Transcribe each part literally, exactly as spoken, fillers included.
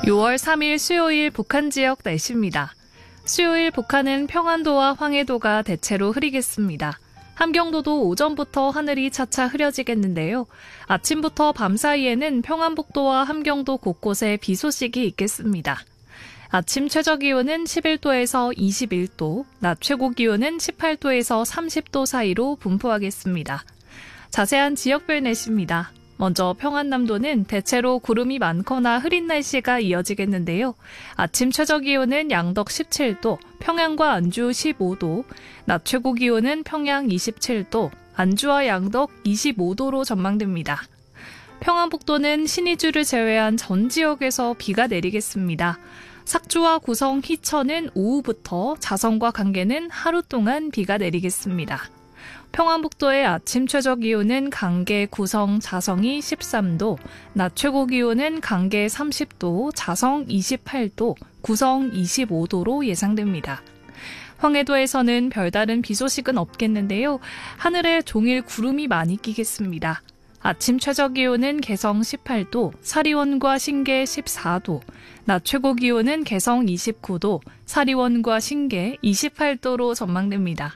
유월 삼일 수요일 북한 지역 날씨입니다. 수요일 북한은 평안도와 황해도가 대체로 흐리겠습니다. 함경도도 오전부터 하늘이 차차 흐려지겠는데요. 아침부터 밤 사이에는 평안북도와 함경도 곳곳에 비 소식이 있겠습니다. 아침 최저기온은 십일도에서 이십일도, 낮 최고기온은 십팔도에서 삼십도 사이로 분포하겠습니다. 자세한 지역별 날씨입니다. 먼저 평안남도는 대체로 구름이 많거나 흐린 날씨가 이어지겠는데요. 아침 최저기온은 양덕 십칠도, 평양과 안주 십오도, 낮 최고기온은 평양 이십칠도, 안주와 양덕 이십오도로 전망됩니다. 평안북도는 신의주를 제외한 전 지역에서 비가 내리겠습니다. 삭주와 구성, 희천은 오후부터, 자성과 강계는 하루 동안 비가 내리겠습니다. 평안북도의 아침 최저기온은 강계, 구성, 자성이 십삼도, 낮 최고기온은 강계 삼십도, 자성 이십팔도, 구성 이십오도로 예상됩니다. 황해도에서는 별다른 비 소식은 없겠는데요. 하늘에 종일 구름이 많이 끼겠습니다. 아침 최저기온은 개성 십팔도, 사리원과 신계 십사도, 낮 최고기온은 개성 이십구도, 사리원과 신계 이십팔도로 전망됩니다.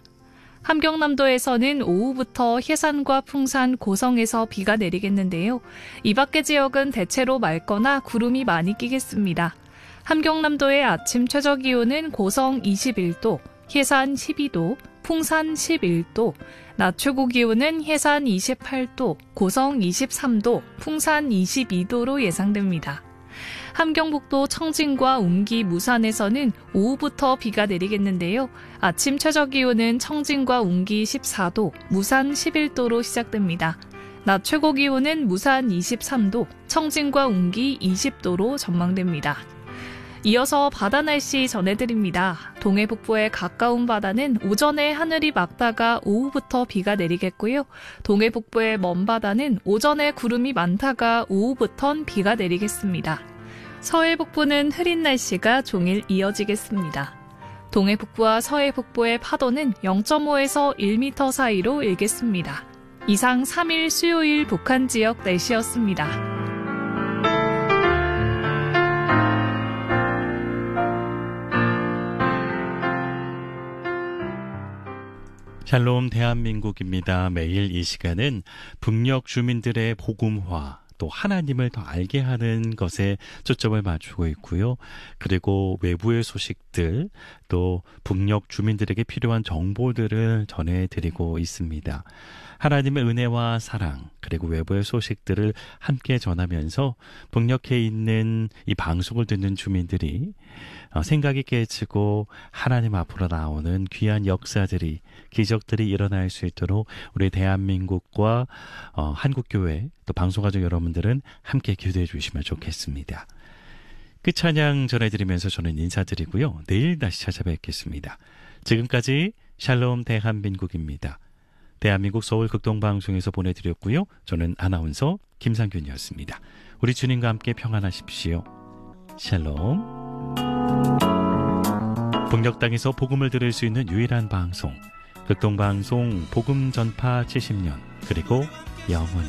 함경남도에서는 오후부터 해산과 풍산, 고성에서 비가 내리겠는데요. 이 밖의 지역은 대체로 맑거나 구름이 많이 끼겠습니다. 함경남도의 아침 최저기온은 고성 이십일도, 해산 십이도, 풍산 십일도, 낮 최고기온은 해산 이십팔도, 고성 이십삼도, 풍산 이십이도로 예상됩니다. 함경북도 청진과 웅기, 무산에서는 오후부터 비가 내리겠는데요. 아침 최저기온은 청진과 웅기 십사도, 무산 십일도로 시작됩니다. 낮 최고기온은 무산 이십삼도, 청진과 웅기 이십도로 전망됩니다. 이어서 바다 날씨 전해드립니다. 동해 북부에 가까운 바다는 오전에 하늘이 맑다가 오후부터 비가 내리겠고요. 동해 북부의 먼 바다는 오전에 구름이 많다가 오후부턴 비가 내리겠습니다. 서해 북부는 흐린 날씨가 종일 이어지겠습니다. 동해 북부와 서해 북부의 파도는 영점오에서 일 미터 사이로 일겠습니다. 이상 삼일 수요일 북한 지역 날씨였습니다. 샬롬 대한민국입니다. 매일 이 시간은 북녘 주민들의 복음화, 또 하나님을 더 알게 하는 것에 초점을 맞추고 있고요. 그리고 외부의 소식들, 또 북녘 주민들에게 필요한 정보들을 전해드리고 있습니다. 하나님의 은혜와 사랑, 그리고 외부의 소식들을 함께 전하면서 북녘에 있는 이 방송을 듣는 주민들이 생각이 깨지고 하나님 앞으로 나오는 귀한 역사들이, 기적들이 일어날 수 있도록 우리 대한민국과 어, 한국교회 또 방송가족 여러분들은 함께 기도해 주시면 좋겠습니다. 끝 찬양 전해드리면서 저는 인사드리고요. 내일 다시 찾아뵙겠습니다. 지금까지 샬롬 대한민국입니다. 대한민국 서울 극동방송에서 보내드렸고요. 저는 아나운서 김상균이었습니다. 우리 주님과 함께 평안하십시오. 샬롬. 북녘 땅에서 복음을 들을 수 있는 유일한 방송, 극동방송 복음 전파 칠십년, 그리고 영원히.